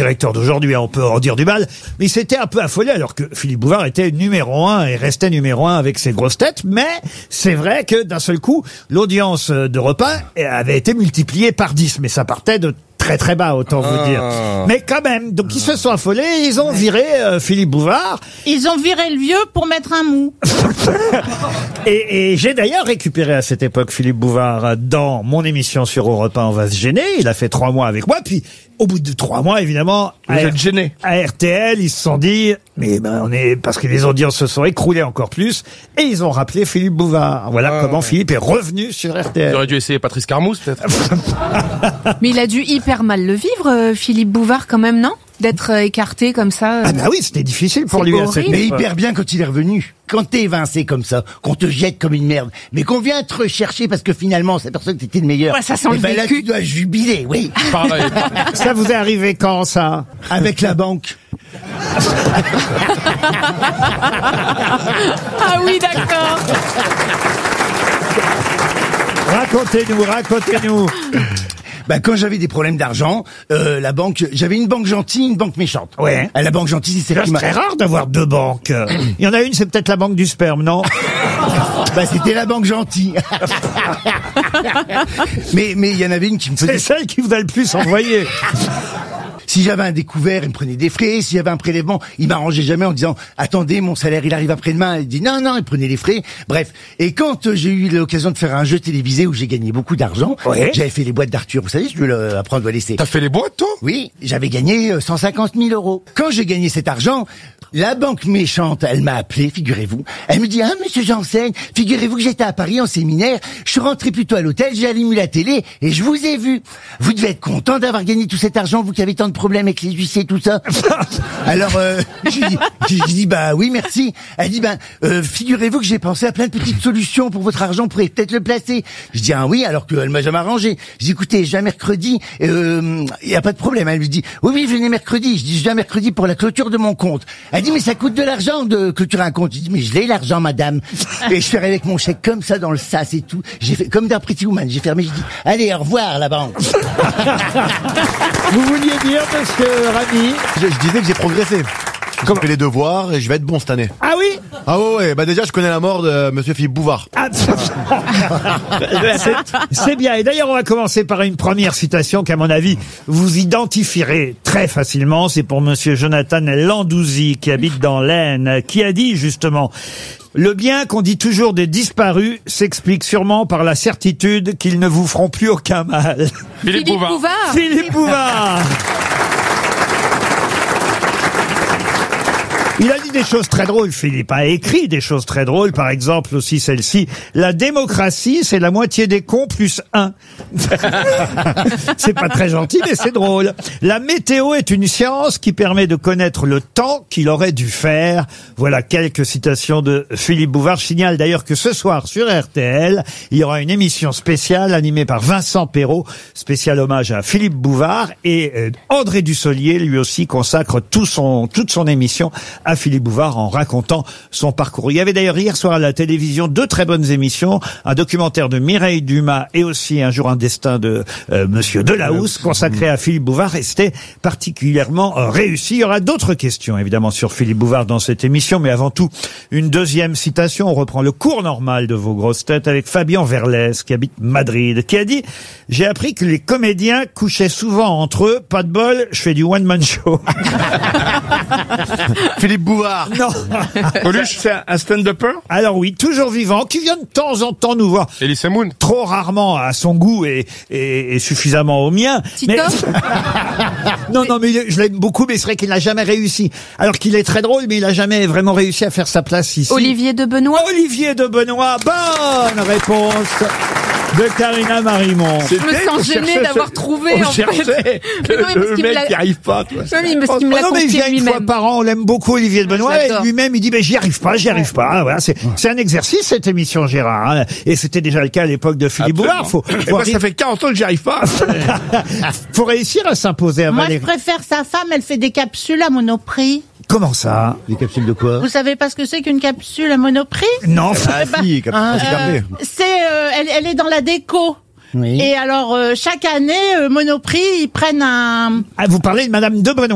directeur d'aujourd'hui, on peut en dire du mal, mais il s'était un peu affolé alors que Philippe Bouvard était numéro 1 et restait numéro 1 avec ses grosses têtes, mais c'est vrai que d'un seul coup, l'audience d'Europe 1 avait été multipliée par 10, mais ça partait de très très bas, autant vous dire. Mais quand même, donc ils se sont affolés, ils ont viré Philippe Bouvard. Ils ont viré le vieux pour mettre un mou. Et j'ai d'ailleurs récupéré à cette époque Philippe Bouvard dans mon émission sur Europe 1, On va se gêner. Il a fait 3 mois avec moi, puis au bout de 3 mois, évidemment, vous êtes gêné. À RTL, ils se sont dit, mais parce que les audiences se sont écroulées encore plus, et ils ont rappelé Philippe Bouvard. Voilà comment Philippe est revenu sur RTL. J'aurais dû essayer Patrice Carmouze, peut-être. Mais il a dû hyper mal le vivre, Philippe Bouvard, quand même, non? D'être écarté comme ça. Ah bah oui, c'était difficile pour lui. Mais hyper bien quand il est revenu. Quand t'es évincé comme ça, qu'on te jette comme une merde, mais qu'on vient te rechercher parce que finalement, c'est personne que t'étais le meilleur. Ouais, ça sent le là, vécu. tu dois jubiler, oui. Pareil. Ça vous est arrivé quand, ça? Avec la banque. Ah oui, d'accord. Racontez-nous. Bah, quand j'avais des problèmes d'argent, la banque, j'avais une banque gentille, une banque méchante. Ouais. La banque gentille, c'est C'est très rare d'avoir 2 banques. Il y en a une, c'est peut-être la banque du sperme, non? Bah, c'était la banque gentille. mais il y en avait une qui me faisait... C'est celle qui vous a le plus envoyé. Si j'avais un découvert, il me prenait des frais. Si j'avais un prélèvement, il m'arrangeait jamais en disant « Attendez, mon salaire, il arrive après-demain. » Il dit « Non, il prenait les frais. » Bref. Et quand j'ai eu l'occasion de faire un jeu télévisé où j'ai gagné beaucoup d'argent, j'avais fait les boîtes d'Arthur. Vous savez, après on doit laisser. T'as fait les boîtes, toi? Oui, j'avais gagné 150 000 euros. Quand j'ai gagné cet argent, la banque méchante, elle m'a appelé, figurez-vous. Elle me dit « Ah, monsieur Janssen, figurez-vous que j'étais à Paris en séminaire. Je suis rentré plutôt à l'hôtel, j'ai allumé la télé et je vous ai vu. Vous devez être content d'avoir gagné tout cet argent, vous qui avez tant de problèmes avec les huissiers, tout ça. » Alors, j'ai dit bah oui, merci. Elle dit figurez-vous que j'ai pensé à plein de petites solutions pour votre argent, vous pourrez peut-être le placer. Je dis oui, alors qu'elle m'a jamais arrangé. Je dis écoutez, je viens mercredi, il y a pas de problème. Elle lui dit oui, venez mercredi. Je dis je viens mercredi pour la clôture de mon compte. Elle dit mais ça coûte de l'argent de clôturer un compte. Je dis mais je l'ai l'argent, madame. Et je suis arrivé avec mon chèque comme ça dans le sas et tout. J'ai fait comme d'un Pretty Woman. J'ai fermé. Je dis allez, au revoir la banque. Vous vouliez dire, monsieur Rami? Je disais que j'ai progressé. J'ai fait les devoirs et je vais être bon cette année. Ah oui? Ah ouais, bah déjà je connais la mort de monsieur Philippe Bouvard. Ah, c'est bien. Et d'ailleurs, on va commencer par une première citation qu'à mon avis, vous identifierez très facilement. C'est pour monsieur Jonathan Landouzy, qui habite dans l'Aisne, qui a dit justement: le bien qu'on dit toujours des disparus s'explique sûrement par la certitude qu'ils ne vous feront plus aucun mal. Philippe Bouvard. Philippe Bouvard. Il a dit des choses très drôles, Philippe a écrit des choses très drôles, par exemple aussi celle-ci: la démocratie, c'est la moitié des cons plus 1. C'est pas très gentil, mais c'est drôle. La météo est une science qui permet de connaître le temps qu'il aurait dû faire. Voilà quelques citations de Philippe Bouvard. Je signale d'ailleurs que ce soir sur RTL, il y aura une émission spéciale animée par Vincent Perrault, spécial hommage à Philippe Bouvard, et André Dussolier, lui aussi, consacre toute son émission à Philippe Bouvard en racontant son parcours. Il y avait d'ailleurs hier soir à la télévision 2 très bonnes émissions, un documentaire de Mireille Dumas et aussi Un jour un destin de monsieur Delahousse consacré à Philippe Bouvard, et c'était particulièrement réussi. Il y aura d'autres questions évidemment sur Philippe Bouvard dans cette émission, mais avant tout une deuxième citation. On reprend le cours normal de vos grosses têtes avec Fabien Verlès, qui habite Madrid, qui a dit: j'ai appris que les comédiens couchaient souvent entre eux, pas de bol, je fais du one-man show. Philippe Bouvard. Non. Coluche, c'est un stand-upper? Alors oui, toujours vivant, qui vient de temps en temps nous voir. Elie Semoun. Trop rarement à son goût et suffisamment au mien. Mais... non, mais je l'aime beaucoup, mais c'est vrai qu'il n'a jamais réussi. Alors qu'il est très drôle, mais il n'a jamais vraiment réussi à faire sa place ici. Olivier de Benoît. Olivier de Benoît, bonne réponse de Karina Marimont. Je me sens gênée d'avoir trouvé, en fait. Le mec qui arrive pas, toi. Oui, parce qu'il me l'a mais il confié vient une fois lui-même. par an, on l'aime beaucoup, Olivier de Benoît, et J'adore. lui-même, il dit, mais j'y arrive pas. Voilà, c'est un exercice, cette émission, Gérard, hein. Et c'était déjà le cas à l'époque de Philippe Bouvard. Et moi, ça fait 40 ans que j'y arrive pas. Faut réussir à s'imposer à Moi, je Valérie. préfère sa femme, elle fait des capsules à Monoprix. Comment ça? Des capsules de quoi? Vous savez pas ce que c'est qu'une capsule à Monoprix? Non. Ah si, Elle est dans la déco. Oui. Et alors, chaque année, Monoprix, ils prennent un... Ah, vous parlez de Madame de Benoît.